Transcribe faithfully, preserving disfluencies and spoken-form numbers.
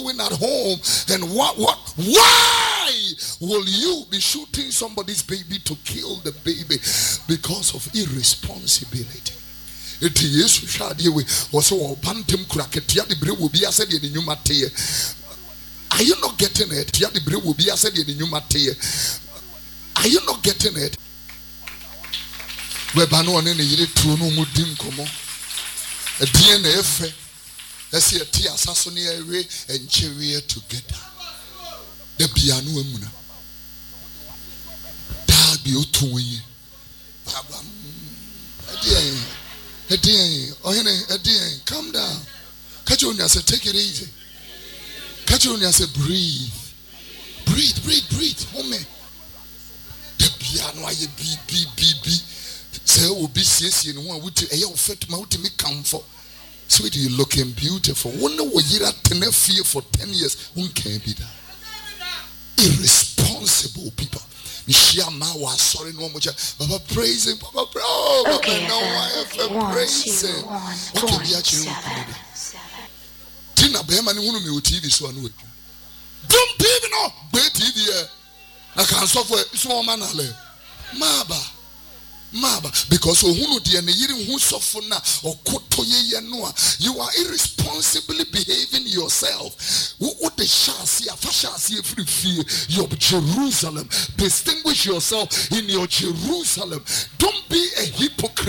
at home, and what what why will you be shooting somebody's baby to kill the baby because of irresponsibility? It is shadi we also bantam kraketia the bre will be said in the new mate. Are you not getting it? Yeah, the bre will be said in the new mate. Are you not getting it? We bano ane ne yire tuo no mudim komo. A D N A. Let's see a tea assassinate and cherry together. The piano emuna. That be otuwe. Baba. Ediye. Ediye. Ohene. Ediye. Calm down. Catch on say take it easy. Catch on say breathe. Breathe, breathe, breathe. Home. The piano aye be be be be. Say obi siesie no one wuti eye ofet ma wuti me comfort. Sweetie, you're looking beautiful. Wonder what you're at fear for ten years. One can't be that. Irresponsible people. Sorry, no much. Papa praising, Papa praise. Oh, Papa, no, I have praising. Okay, we actually Tina Behman, who knew T V so I know it. Don't be no, but T V. I can't software. Small man, Maba. Maba, because who the yiri who suffer na or kotoye yanua, you are irresponsibly behaving yourself. What the shasi a fashasi free fear your Jerusalem. Distinguish yourself in your Jerusalem. Don't be a hypocrite.